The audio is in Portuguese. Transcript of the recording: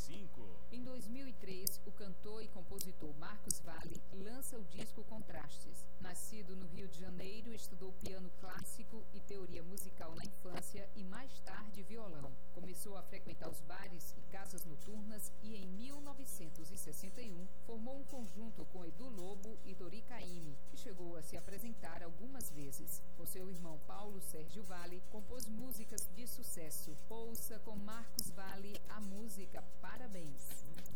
105. Em 2003, o cantor e compositor Marcos Valle lança o disco Contrastes. Nascido no Rio de Janeiro, estudou piano clássico e teoria musical na infância e mais tarde violão. Começou a frequentar os bares e casas noturnas e em 1961 formou um conjunto com Edu Lobo e Dori Caymmi, que chegou a se apresentar algumas vezes. Com seu irmão Paulo Sérgio Valle, compôs músicas de sucesso. Ouça com Marcos Valle a música Parabéns.